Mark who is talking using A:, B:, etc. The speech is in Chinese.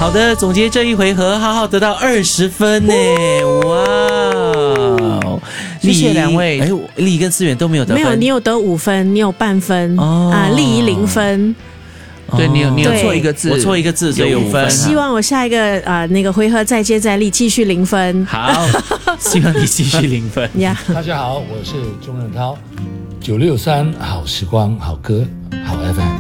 A: 好的，总结这一回合，浩浩得到20分呢，哇！
B: 谢谢两位。
A: 哎，丽跟思远都没有得分，
C: 没有，你有得5分，你有半分丽仪0分。
B: 对，你有错一个字，
A: 我错一个字，所以有5分。
C: 希望我下一个那个回合再接再厉，继续0分。
A: 好，希望你继续0分。
D: 大家好，我是钟润涛，963好时光好歌好 FM。